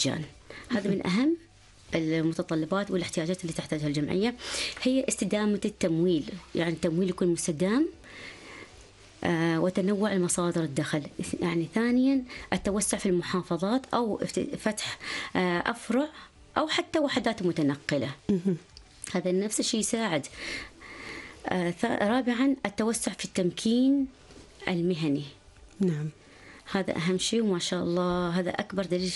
بالمجان. هذا من أهم المتطلبات والاحتياجات اللي تحتاجها الجمعية. هي استدامة التمويل، يعني التمويل يكون مستدام، وتنوع المصادر الدخل. يعني ثانيا التوسع في المحافظات أو فتح أفرع أو حتى وحدات متنقلة، هذا نفس الشيء يساعد. رابعا التوسع في التمكين المهني. نعم، هذا أهم شيء، وما شاء الله هذا أكبر دليل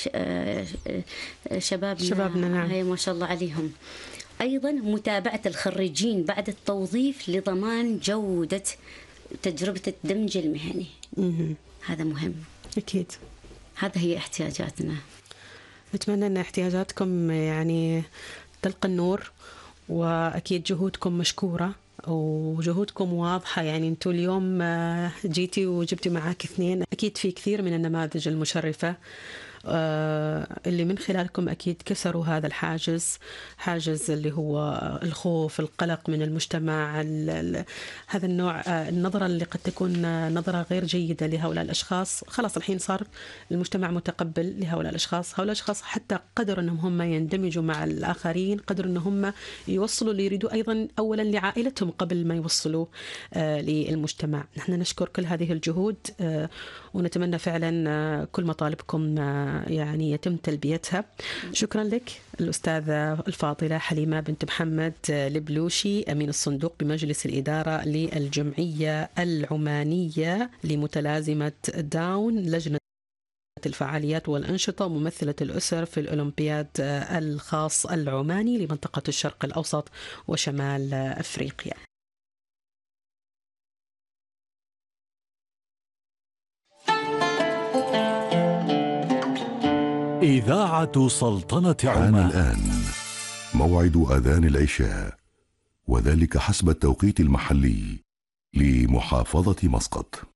شبابنا نعم. هي ما شاء الله عليهم. أيضا متابعة الخريجين بعد التوظيف لضمان جودة تجربة الدمج المهني. هذا مهم أكيد. هذا هي احتياجاتنا. نتمنى أن احتياجاتكم يعني تلقى النور، وأكيد جهودكم مشكورة وجهودكم واضحة. يعني أنتوا اليوم جيتي وجبتي معاك 2، أكيد في كثير من النماذج المشرفة اللي من خلالكم أكيد كسروا هذا حاجز اللي هو الخوف، القلق من المجتمع، هذا النوع النظرة اللي قد تكون نظرة غير جيدة لهؤلاء الأشخاص. خلاص الحين صار المجتمع متقبل لهؤلاء الأشخاص حتى قدروا أنهم هم يندمجوا مع الآخرين، قدروا أنهم هم يوصلوا اللي يريدوا أيضا أولا لعائلتهم قبل ما يوصلوا للمجتمع. نحن نشكر كل هذه الجهود، ونتمنى فعلا كل مطالبكم يعني يتم تلبيتها. شكرا لك الأستاذة الفاضلة حليمة بنت محمد البلوشي، أمين الصندوق بمجلس الإدارة للجمعية العمانية لمتلازمة داون، لجنة الفعاليات والأنشطة، وممثلة الأسر في الأولمبياد الخاص العماني لمنطقة الشرق الأوسط وشمال أفريقيا. إذاعة سلطنة عمان. الآن موعد أذان العشاء، وذلك حسب التوقيت المحلي لمحافظة مسقط.